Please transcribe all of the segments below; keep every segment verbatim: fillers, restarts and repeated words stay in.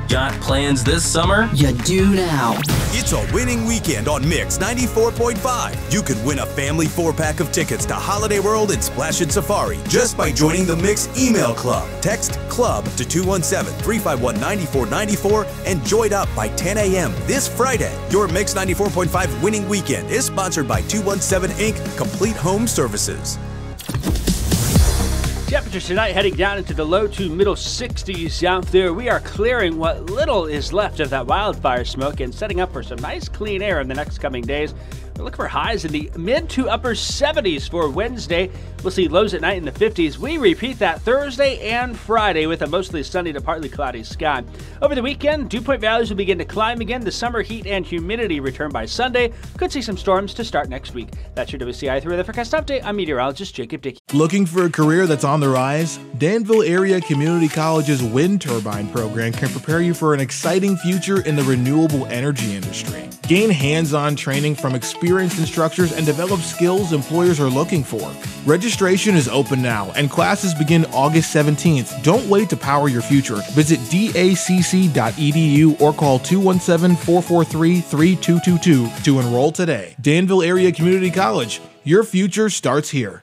Got plans this summer? You do now. It's a winning weekend on Mix ninety-four point five. You could win a family four-pack of tickets to Holiday World and Splash and Safari just by joining the Mix email club. Text CLUB to two one seven, three five one, nine four nine four and join up by ten a m this Friday. Your Mix ninety-four point five winning weekend is sponsored by two one seven Incorporated. Complete Home Services. Temperatures tonight heading down into the low to middle sixties out there. We are clearing what little is left of that wildfire smoke and setting up for some nice clean air in the next coming days. We're looking for highs in the mid to upper seventies for Wednesday. We'll see lows at night in the fifties. We repeat that Thursday and Friday with a mostly sunny to partly cloudy sky. Over the weekend, dew point values will begin to climb again. The summer heat and humidity return by Sunday. Could see some storms to start next week. That's your W C I three Weather Forecast Update. I'm meteorologist Jacob Dickey. Looking for a career that's on the rise? Danville Area Community College's wind turbine program can prepare you for an exciting future in the renewable energy industry. Gain hands-on training from experienced instructors and develop skills employers are looking for. Registration is open now and classes begin August seventeenth. Don't wait to power your future. Visit D A C C dot E D U or call two one seven, four four three, three two two two to enroll today. Danville Area Community College. Your future starts here.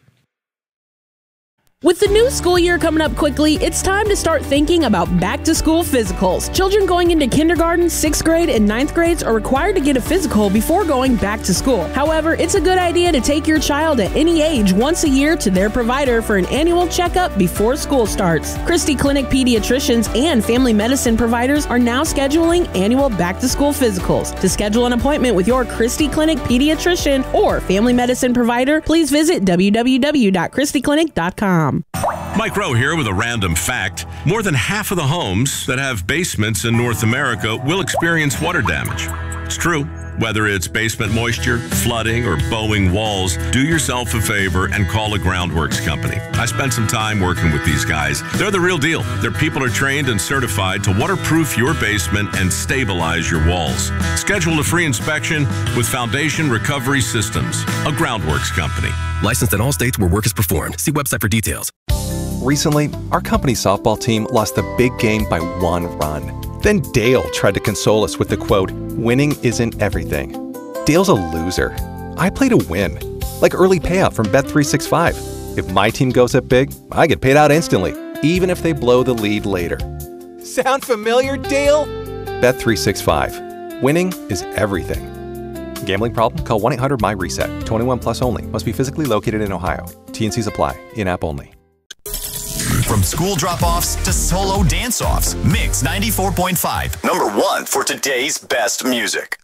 With the new school year coming up quickly, it's time to start thinking about back-to-school physicals. Children going into kindergarten, sixth grade, and ninth grades are required to get a physical before going back to school. However, it's a good idea to take your child at any age once a year to their provider for an annual checkup before school starts. Christie Clinic pediatricians and family medicine providers are now scheduling annual back-to-school physicals. To schedule an appointment with your Christie Clinic pediatrician or family medicine provider, please visit w w w dot christie clinic dot com. Mike Rowe here with a random fact. More than half of the homes that have basements in North America will experience water damage. It's true. Whether it's basement moisture, flooding, or bowing walls, do yourself a favor and call a Groundworks company. I spent some time working with these guys. They're the real deal. Their people are trained and certified to waterproof your basement and stabilize your walls. Schedule a free inspection with Foundation Recovery Systems, a Groundworks company. Licensed in all states where work is performed. See website for details. Recently, our company softball team lost a big game by one run. Then Dale tried to console us with the quote, "Winning isn't everything." Dale's a loser. I play to win, like early payout from Bet three sixty-five. If my team goes up big, I get paid out instantly, even if they blow the lead later. Sound familiar, Dale? Bet three sixty-five. Winning is everything. Gambling problem? Call one eight hundred M Y reset. twenty-one plus only. Must be physically located in Ohio. T and Cs apply. In-app only. From school drop-offs to solo dance-offs, Mix ninety-four point five. Number one for today's best music.